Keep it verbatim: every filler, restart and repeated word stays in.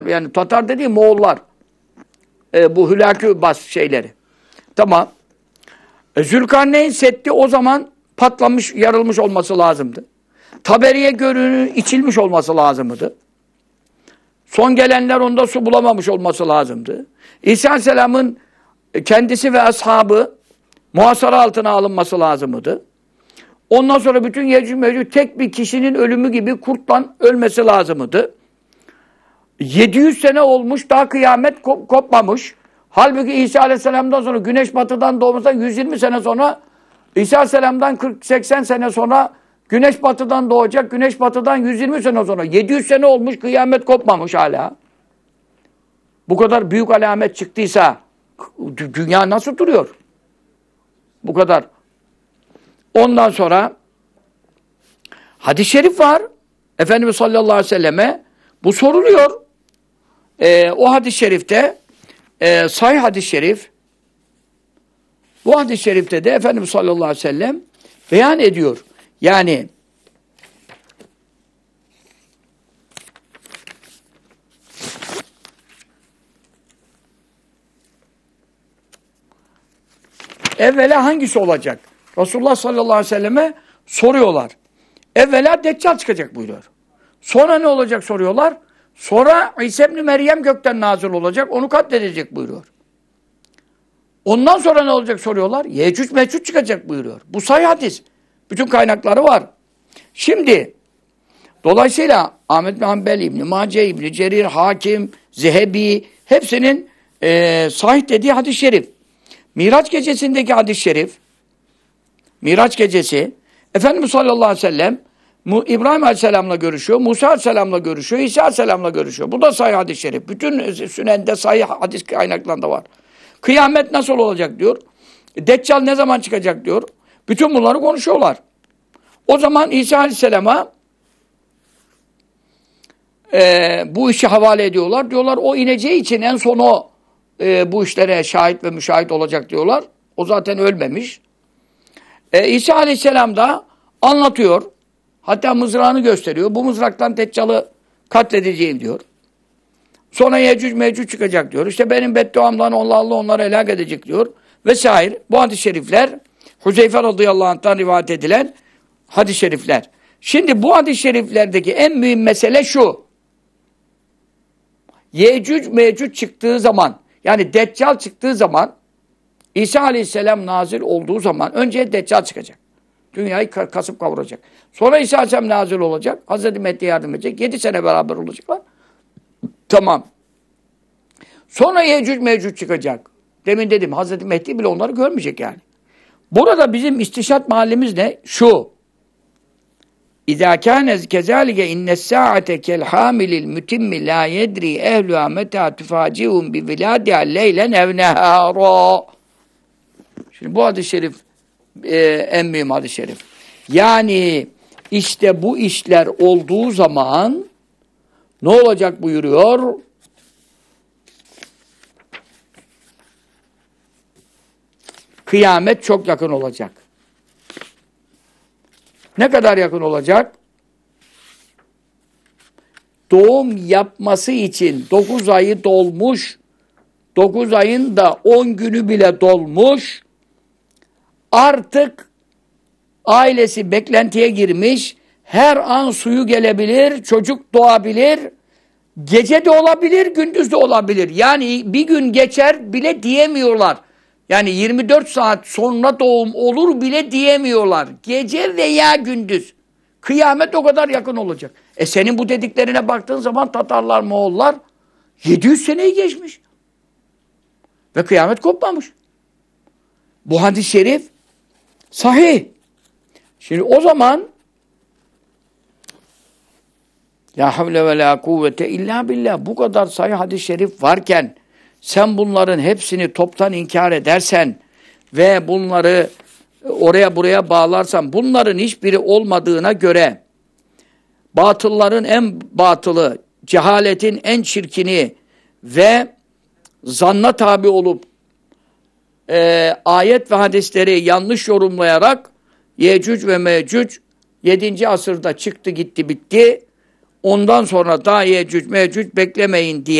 Yani Tatar dediği Moğollar. E, bu Hülakü Bas şeyleri. Tamam. E, Zülkarneyn Seddi o zaman patlamış, yarılmış olması lazımdı. Taberiye Gölü'nün içilmiş olması lazımdı. Son gelenler onda su bulamamış olması lazımdı. İsa Aleyhisselam'ın kendisi ve ashabı muhasara altına alınması lazımdı. Ondan sonra bütün Yecüc Mecüc tek bir kişinin ölümü gibi kurttan ölmesi lazımdı. yedi yüz sene olmuş, daha kıyamet kop kopmamış. Halbuki İsa Aleyhisselam'dan sonra güneş batıdan doğmasından yüz yirmi sene sonra, İsa Aleyhisselam'dan kırk seksen sene sonra güneş batıdan doğacak. Güneş batıdan yüz yirmi sene sonra. yedi yüz sene olmuş, kıyamet kopmamış hala. Bu kadar büyük alamet çıktıysa dünya nasıl duruyor? Bu kadar. Ondan sonra hadis-i şerif var. Efendimiz sallallahu aleyhi ve selleme bu soruluyor. Ee, o hadis-i şerifte e, sahih hadis-i şerif, bu hadis-i şerifte de Efendimiz sallallahu aleyhi ve sellem beyan ediyor. Yani evvela hangisi olacak? Resulullah sallallahu aleyhi ve selleme soruyorlar. Evvela Deccal çıkacak buyuruyor. Sonra ne olacak soruyorlar. Sonra İsa ibn Meryem gökten nazil olacak. Onu katledecek buyuruyor. Ondan sonra ne olacak soruyorlar. Yecüc Mecüc çıkacak buyuruyor. Bu sahih hadis. Bütün kaynakları var. Şimdi dolayısıyla Ahmed bin Hanbel, İbn-i Mace, İbn-i Cerir, Hakim, Zehebi hepsinin e, sahih dediği hadis-i şerif. Miraç gecesindeki hadis-i şerif, Miraç gecesi Efendimiz sallallahu aleyhi ve sellem İbrahim Aleyhisselam'la görüşüyor, Musa Aleyhisselam'la görüşüyor, İsa Aleyhisselam'la görüşüyor. Bu da sahih hadis-i şerif. Bütün sünende sahih hadis kaynaklarında var. Kıyamet nasıl olacak diyor. Deccal ne zaman çıkacak diyor. Bütün bunları konuşuyorlar. O zaman İsa Aleyhisselam'a e, bu işi havale ediyorlar. Diyorlar o ineceği için en son o e, bu işlere şahit ve müşahit olacak diyorlar. O zaten ölmemiş. E, İsa Aleyhisselam da anlatıyor. Hatta mızrağını gösteriyor. Bu mızraktan Deccal'ı katledeceğim diyor. Sonra Yecüc Mecüc çıkacak diyor. İşte benim bedduamdan Allah Allah onları helak edecek diyor. Vesaire. Bu hadis-i şerifler Huzeyfe radıyallahu anh'tan rivayet edilen hadis-i şerifler. Şimdi bu hadis-i şeriflerdeki en mühim mesele şu. Yecüc Mecüc çıktığı zaman, yani Deccal çıktığı zaman, İsa aleyhisselam nazil olduğu zaman önce Deccal çıkacak. Dünyayı kasıp kavuracak. Sonra İsa aleyhisselam nazil olacak. Hazreti Mehdi yardım edecek. Yedi sene beraber olacaklar. Tamam. Sonra Yecüc Mecüc çıkacak. Demin dedim Hazreti Mehdi bile onları görmeyecek yani. Burada bizim istişat mahallimiz ne? Şu. İzâ kâne kezâlige innes-sâ'ate kel-hâmilil mütimmi lâ yedrî ehluhâ metâ tufâcihum bi vilâdiha leylen ev nehârâ. Şimdi bu hadis-i şerif e, en mühim hadis-i şerif. Yani işte bu işler olduğu zaman ne olacak buyuruyor? Kıyamet çok yakın olacak. Ne kadar yakın olacak? Doğum yapması için dokuz ayı dolmuş, dokuz ayın da on günü bile dolmuş, artık ailesi beklentiye girmiş, her an suyu gelebilir, çocuk doğabilir, gece de olabilir, gündüz de olabilir. Yani bir gün geçer bile diyemiyorlar. Yani yirmi dört saat sonra doğum olur bile diyemiyorlar. Gece veya gündüz. Kıyamet o kadar yakın olacak. E senin bu dediklerine baktığın zaman Tatarlar, Moğollar yedi yüz seneyi geçmiş. Ve kıyamet kopmamış. Bu hadis-i şerif sahih. Şimdi o zaman la havle ve la kuvvete illa billah, bu kadar sahih hadis-i şerif varken sen bunların hepsini toptan inkar edersen ve bunları oraya buraya bağlarsan, bunların hiçbiri olmadığına göre batılların en batılı, cehaletin en çirkini ve zanna tabi olup e, ayet ve hadisleri yanlış yorumlayarak Yecüc ve Mecüc yedinci asırda çıktı gitti bitti. ondan sonra daha Yecüc Mecüc beklemeyin diye